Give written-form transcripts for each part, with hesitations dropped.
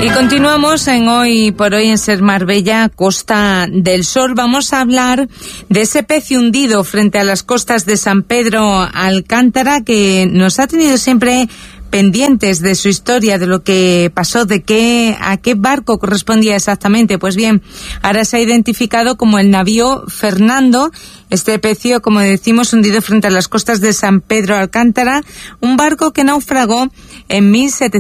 Y continuamos en Hoy por Hoy en Ser Marbella, Costa del Sol. Vamos a hablar de ese pez hundido frente a las costas de San Pedro Alcántara, que nos ha tenido siempre pendientes de su historia, de lo que pasó, a qué barco correspondía exactamente. Pues bien, ahora se ha identificado como el navío Fernando, este pecio, como decimos, hundido frente a las costas de San Pedro Alcántara, un barco que naufragó en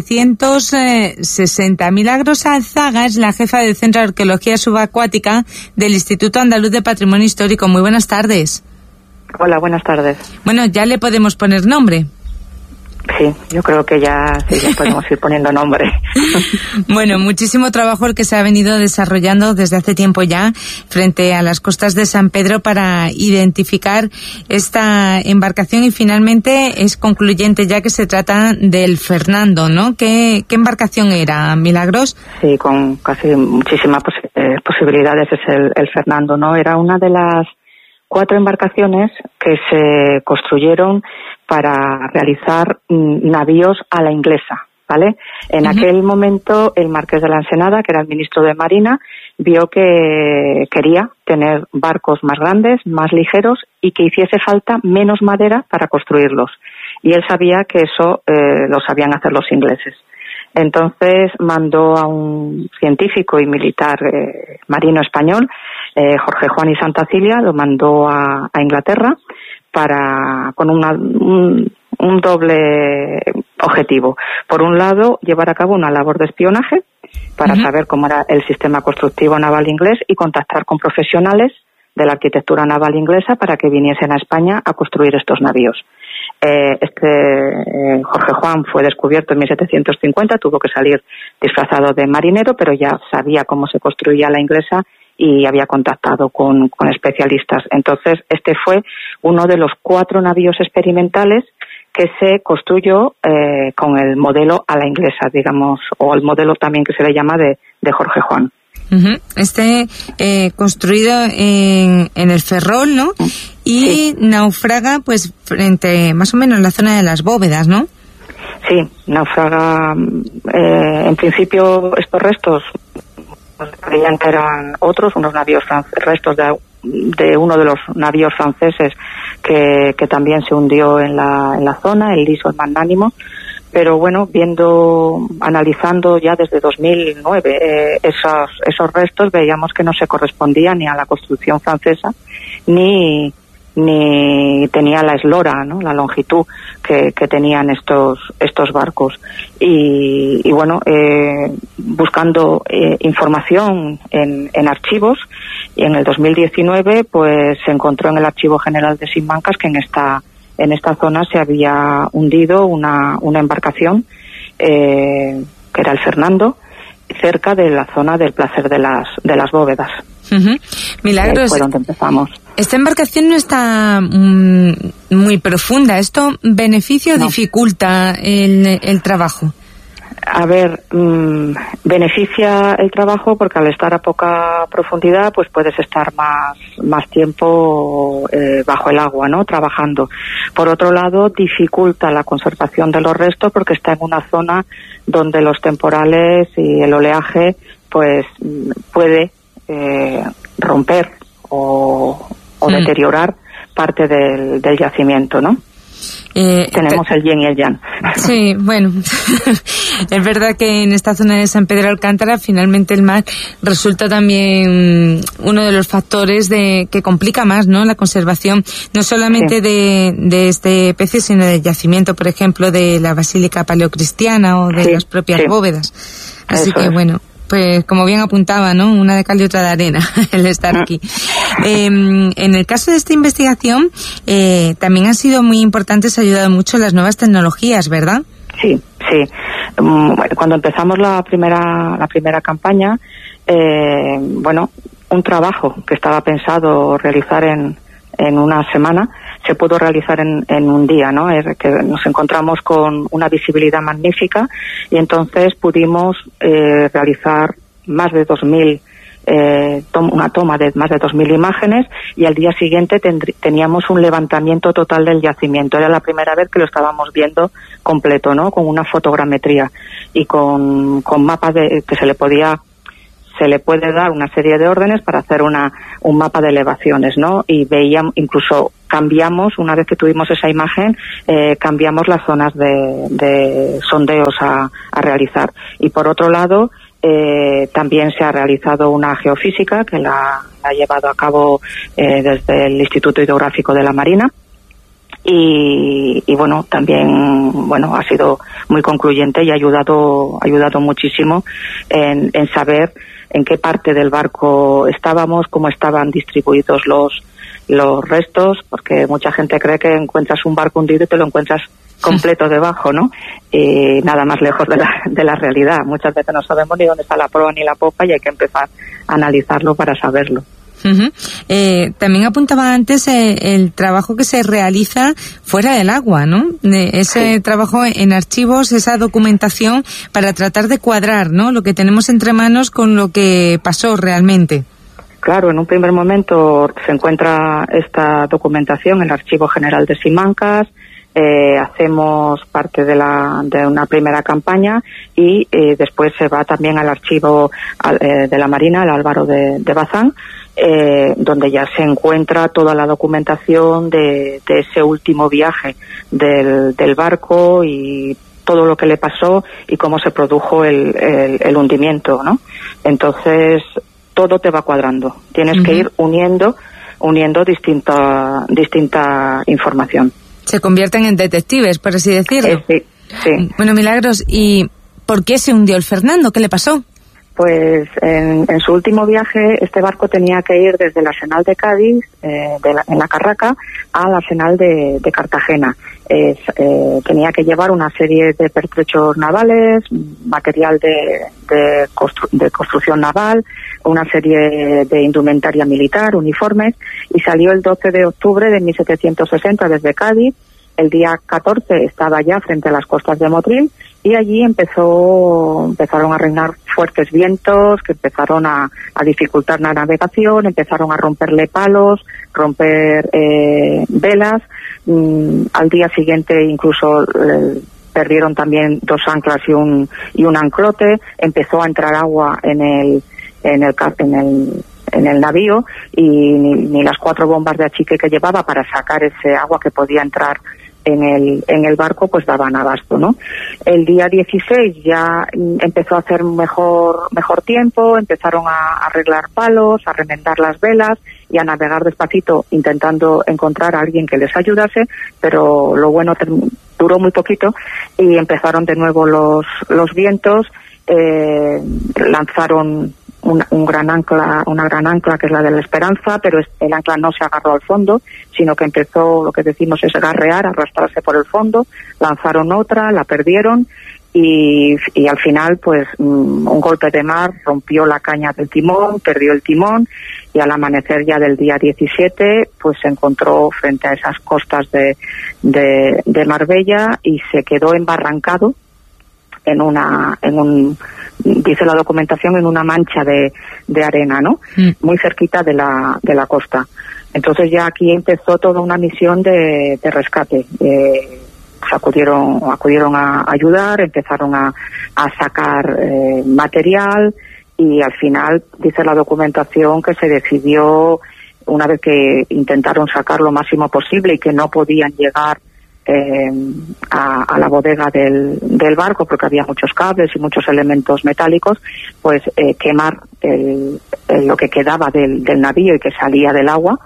1760. Milagros Alzaga es la jefa del Centro de Arqueología Subacuática del Instituto Andaluz de Patrimonio Histórico. Muy buenas tardes. Hola, buenas tardes. Bueno, ya le podemos poner nombre. Sí, yo creo que ya podemos ir poniendo nombre. Bueno, muchísimo trabajo el que se ha venido desarrollando desde hace tiempo ya frente a las costas de San Pedro para identificar esta embarcación, y finalmente es concluyente ya que se trata del Fernando, ¿no? ¿Qué embarcación era, Milagros? Sí, con casi muchísimas posibilidades es el Fernando, ¿no? Era una de las 4 embarcaciones que se construyeron para realizar navíos a la inglesa, ¿vale? En aquel momento el marqués de la Ensenada, que era el ministro de Marina, vio que quería tener barcos más grandes, más ligeros y que hiciese falta menos madera para construirlos. Y él sabía que eso lo sabían hacer los ingleses. Entonces mandó a un científico y militar marino español, Jorge Juan y Santa Cilia, lo mandó a Inglaterra con un doble objetivo. Por un lado, llevar a cabo una labor de espionaje para saber cómo era el sistema constructivo naval inglés y contactar con profesionales de la arquitectura naval inglesa para que viniesen a España a construir estos navíos. Jorge Juan fue descubierto en 1750, tuvo que salir disfrazado de marinero, pero ya sabía cómo se construía la inglesa y había contactado con especialistas. Entonces, este fue uno de los 4 navíos experimentales que se construyó con el modelo a la inglesa, digamos, o el modelo también que se le llama de Jorge Juan. Construido en el Ferrol, ¿no? Y sí, naufraga pues frente, más o menos, en la zona de las Bóvedas, ¿no? Sí, naufraga. En principio estos restos creían que eran unos navíos restos de uno de los navíos franceses que también se hundió en la zona, el Liso, el Magnánimo. Pero bueno, analizando ya desde 2009 esos restos, veíamos que no se correspondían ni a la construcción francesa ni tenía la eslora, ¿no? La longitud que tenían estos barcos. Y bueno, buscando información en archivos, y en el 2019 pues se encontró en el Archivo General de Simancas que en esta zona se había hundido una embarcación que era el Fernando, cerca de la zona del Placer de las Bóvedas. Milagros, fue donde empezamos. Esta embarcación no está muy profunda. ¿Esto beneficia o dificulta el trabajo? A ver, beneficia el trabajo porque al estar a poca profundidad pues puedes estar más tiempo bajo el agua, ¿no? Trabajando. Por otro lado, dificulta la conservación de los restos porque está en una zona donde los temporales y el oleaje pues puede romper o deteriorar parte del yacimiento, ¿no? Tenemos el yin y el yang. Sí, bueno, es verdad que en esta zona de San Pedro Alcántara finalmente el mar resulta también uno de los factores que complica más, ¿no? La conservación, no solamente de este pecio, sino del yacimiento, por ejemplo, de la Basílica Paleocristiana o de las propias bóvedas. Así que bueno, pues como bien apuntaba, ¿no? Una de cal y otra de arena, el estar aquí. En el caso de esta investigación, también han sido muy importantes, ha ayudado mucho las nuevas tecnologías, ¿verdad? Sí. Cuando empezamos la primera campaña, un trabajo que estaba pensado realizar en una semana, se pudo realizar en un día, ¿no? Que nos encontramos con una visibilidad magnífica y entonces pudimos realizar más de 2.000 una toma de más de 2.000 imágenes, y al día siguiente teníamos un levantamiento total del yacimiento. Era la primera vez que lo estábamos viendo completo, ¿no? Con una fotogrametría y con mapas que se le puede dar una serie de órdenes para hacer un mapa de elevaciones, ¿no? Y veíamos, incluso cambiamos, una vez que tuvimos esa imagen, cambiamos las zonas de sondeos a realizar. Y por otro lado, también se ha realizado una geofísica que la ha llevado a cabo desde el Instituto Hidrográfico de la Marina. Y bueno, también ha sido muy concluyente y ha ayudado muchísimo en saber en qué parte del barco estábamos, cómo estaban distribuidos los restos, porque mucha gente cree que encuentras un barco hundido y te lo encuentras completo debajo, ¿no? Y nada más lejos de la realidad. Muchas veces no sabemos ni dónde está la proa ni la popa y hay que empezar a analizarlo para saberlo. También apuntaba antes el trabajo que se realiza fuera del agua, ¿no? Ese trabajo en archivos, esa documentación para tratar de cuadrar, ¿no? Lo que tenemos entre manos con lo que pasó realmente. Claro, en un primer momento se encuentra esta documentación en el Archivo General de Simancas. Hacemos parte de una primera campaña y después se va también al archivo de la Marina, el Álvaro de Bazán, donde ya se encuentra toda la documentación de ese último viaje del barco y todo lo que le pasó y cómo se produjo el hundimiento, ¿no? Entonces todo te va cuadrando. Tienes que ir uniendo distinta información. Se convierten en detectives, por así decirlo. Sí. Bueno, Milagros, ¿y por qué se hundió el Fernando? ¿Qué le pasó? Pues en su último viaje este barco tenía que ir desde el Arsenal de Cádiz, en la Carraca, al Arsenal de Cartagena. Tenía que llevar una serie de pertrechos navales, material de construcción naval, una serie de indumentaria militar, uniformes, y salió el 12 de octubre de 1760 desde Cádiz. El día 14 estaba ya frente a las costas de Motril y allí empezaron a reinar fuertes vientos que empezaron a dificultar la navegación, empezaron a romperle palos, romper velas. Al día siguiente incluso perdieron también 2 anclas y un anclote. Empezó a entrar agua en el navío y ni las 4 bombas de achique que llevaba para sacar ese agua que podía entrar en el barco pues daban abasto, ¿no? El día 16 ya empezó a hacer mejor tiempo, empezaron a arreglar palos, a remendar las velas y a navegar despacito intentando encontrar a alguien que les ayudase, pero lo bueno duró muy poquito y empezaron de nuevo los vientos. Lanzaron una gran ancla que es la de la Esperanza, pero el ancla no se agarró al fondo, sino que empezó, lo que decimos es garrear, arrastrarse por el fondo. Lanzaron otra, la perdieron y al final pues un golpe de mar rompió la caña del timón, perdió el timón y al amanecer ya del día 17 pues se encontró frente a esas costas de Marbella y se quedó embarrancado dice la documentación, en una mancha de arena, ¿no? Muy cerquita de la costa. Entonces ya aquí empezó toda una misión de rescate. Acudieron a ayudar, empezaron a sacar material y al final dice la documentación que se decidió, una vez que intentaron sacar lo máximo posible y que no podían llegar a la bodega del barco porque había muchos cables y muchos elementos metálicos, pues quemar lo que quedaba del navío y que salía del agua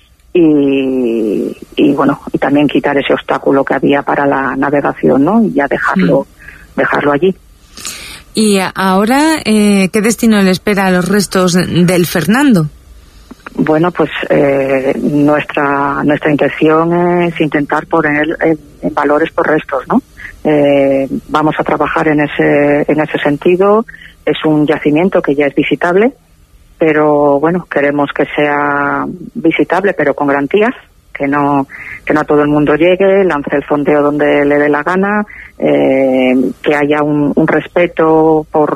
y también quitar ese obstáculo que había para la navegación, ¿no? Y ya dejarlo allí. Y ahora, ¿qué destino le espera a los restos del Fernando? Bueno, pues nuestra intención es intentar poner en valores por restos, ¿no? Vamos a trabajar en ese sentido. Es un yacimiento que ya es visitable, pero bueno, queremos que sea visitable, pero con garantías, que no todo el mundo llegue, lance el fondeo donde le dé la gana, que haya un respeto por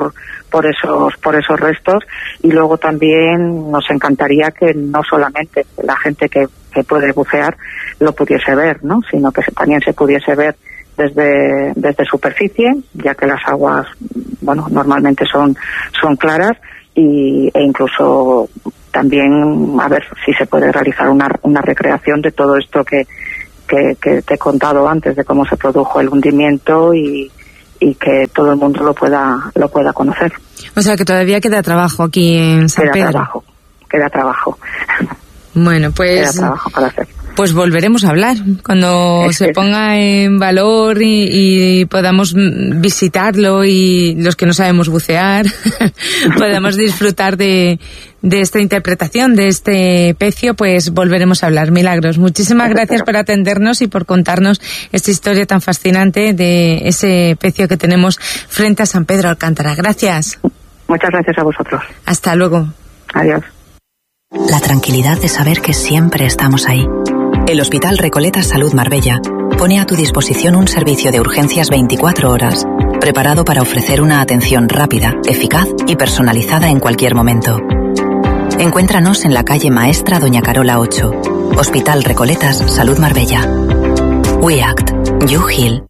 por esos restos. Y luego también nos encantaría que no solamente la gente que puede bucear lo pudiese ver, ¿no? Sino que también se pudiese ver desde superficie, ya que las aguas, bueno, normalmente son claras, e incluso también a ver si se puede realizar una recreación de todo esto que te he contado antes, de cómo se produjo el hundimiento y que todo el mundo lo pueda conocer. O sea que todavía queda trabajo aquí en San Pedro. Queda trabajo. Bueno, pues queda trabajo para hacer. Pues volveremos a hablar cuando se ponga en valor y podamos visitarlo, y los que no sabemos bucear podamos disfrutar de esta interpretación de este pecio. Pues volveremos a hablar. Milagros, muchísimas gracias por atendernos y por contarnos esta historia tan fascinante de ese pecio que tenemos frente a San Pedro Alcántara. Gracias. Muchas gracias a vosotros. Hasta luego. Adiós. La tranquilidad de saber que siempre estamos ahí. El Hospital Recoletas Salud Marbella pone a tu disposición un servicio de urgencias 24 horas, preparado para ofrecer una atención rápida, eficaz y personalizada en cualquier momento. Encuéntranos en la calle Maestra Doña Carola 8. Hospital Recoletas Salud Marbella. We Act. You Heal.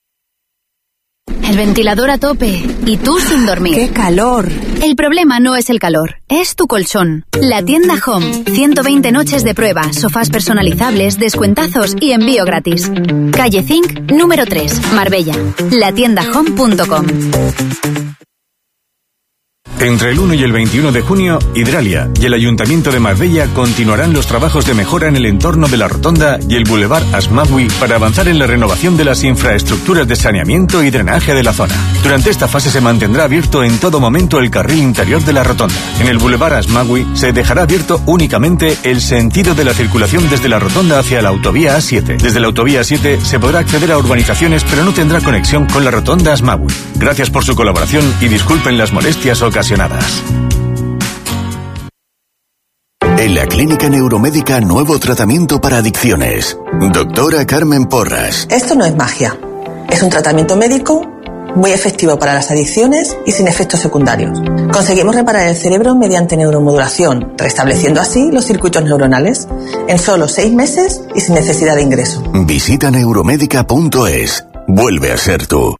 El ventilador a tope y tú sin dormir. ¡Qué calor! El problema no es el calor, es tu colchón. La tienda Home. 120 noches de prueba, sofás personalizables, descuentazos y envío gratis. Calle Zinc, número 3, Marbella. latiendahome.com. Entre el 1 y el 21 de junio, Hidralia y el Ayuntamiento de Marbella continuarán los trabajos de mejora en el entorno de la Rotonda y el Boulevard Asmagui para avanzar en la renovación de las infraestructuras de saneamiento y drenaje de la zona. Durante esta fase se mantendrá abierto en todo momento el carril interior de la Rotonda. En el Boulevard Asmagui se dejará abierto únicamente el sentido de la circulación desde la Rotonda hacia la autovía A7. Desde la autovía A7 se podrá acceder a urbanizaciones, pero no tendrá conexión con la Rotonda Asmagui. Gracias por su colaboración y disculpen las molestias ocasionadas. En la Clínica Neuromédica, nuevo tratamiento para adicciones. Doctora Carmen Porras. Esto no es magia. Es un tratamiento médico muy efectivo para las adicciones y sin efectos secundarios. Conseguimos reparar el cerebro mediante neuromodulación, restableciendo así los circuitos neuronales en solo 6 meses y sin necesidad de ingreso. Visita neuromédica.es. Vuelve a ser tú.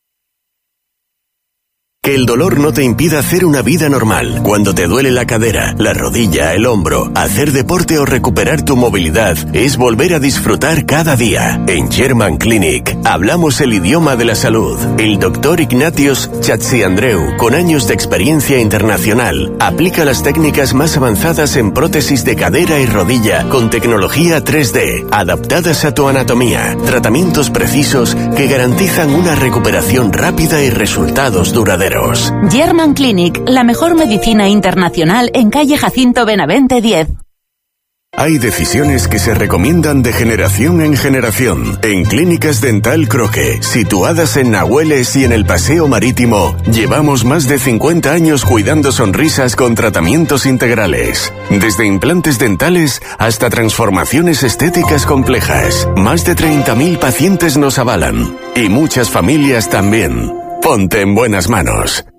Que el dolor no te impida hacer una vida normal. Cuando te duele la cadera, la rodilla, el hombro, hacer deporte o recuperar tu movilidad es volver a disfrutar cada día. En German Clinic hablamos el idioma de la salud. El doctor Ignatios Chatziandreu, con años de experiencia internacional, aplica las técnicas más avanzadas en prótesis de cadera y rodilla con tecnología 3D, adaptadas a tu anatomía. Tratamientos precisos que garantizan una recuperación rápida y resultados duraderos. German Clinic, la mejor medicina internacional en calle Jacinto Benavente 10. Hay decisiones que se recomiendan de generación en generación. En Clínicas Dental Croque, situadas en Nahueles y en el Paseo Marítimo, llevamos más de 50 años cuidando sonrisas con tratamientos integrales. Desde implantes dentales hasta transformaciones estéticas complejas. Más de 30.000 pacientes nos avalan. Y muchas familias también. Ponte en buenas manos.